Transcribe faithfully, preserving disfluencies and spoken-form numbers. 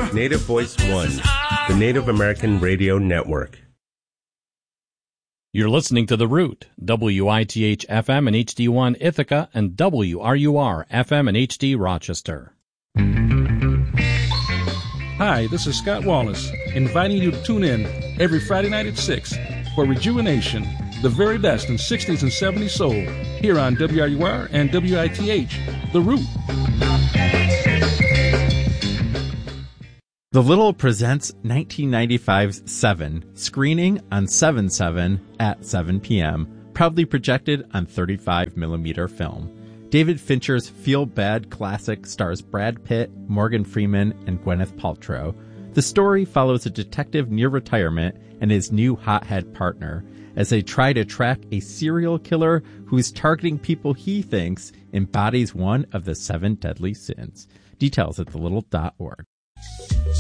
Native Voice One, the Native American Radio Network. You're listening to The Root, W I T H F M and H D one Ithaca, and W R U R F M and H D Rochester. Hi, this is Scott Wallace, inviting you to tune in every Friday night at six for Rejuvenation, the very best in sixties and seventies soul, here on W R U R and W I T H, The Root. The Little presents nineteen ninety-five's Seven, screening on seven seven at seven p.m., proudly projected on thirty-five millimeter film. David Fincher's feel-bad classic stars Brad Pitt, Morgan Freeman, and Gwyneth Paltrow. The story follows a detective near retirement and his new hothead partner as they try to track a serial killer who's targeting people he thinks embodies one of the seven deadly sins. Details at the little dot org.